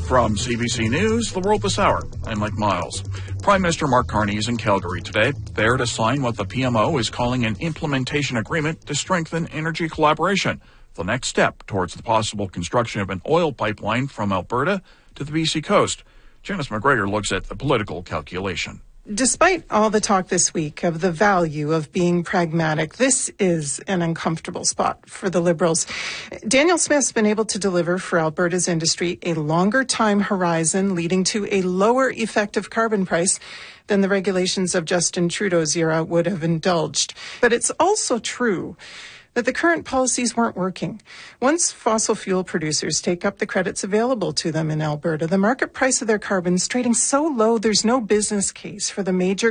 From CBC News, The World This Hour, I'm Mike Miles. Prime Minister Mark Carney is in Calgary today, there to sign what the PMO is calling an implementation agreement to strengthen energy collaboration, the next step towards the possible construction of an oil pipeline from Alberta to the BC coast. Janice McGregor looks at the political calculation. Despite all the talk this week of the value of being pragmatic, this is an uncomfortable spot for the Liberals. Danielle Smith's been able to deliver for Alberta's industry a longer time horizon, leading to a lower effective carbon price than the regulations of Justin Trudeau's era would have indulged. But it's also true that the current policies weren't working. Once fossil fuel producers take up the credits available to them in Alberta, the market price of their carbon is trading so low there's no business case for the major